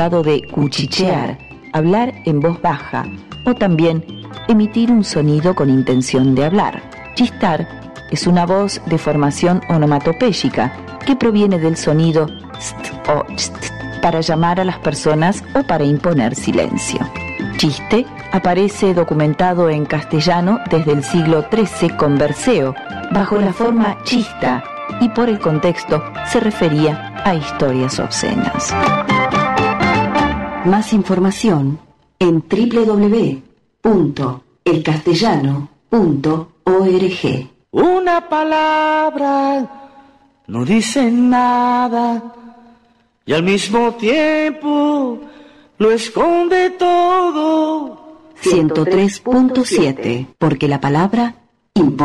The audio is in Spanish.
significado de cuchichear, hablar en voz baja, o también emitir un sonido con intención de hablar. Chistar es una voz de formación onomatopéyica que proviene del sonido st o st para llamar a las personas o para imponer silencio. Chiste aparece documentado en castellano desde el siglo XIII con Berceo, bajo la forma chista, y por el contexto se refería a historias obscenas. Más información en www.elcastellano.org. Una palabra no dice nada y al mismo tiempo lo esconde todo. 103.7, porque la palabra importa.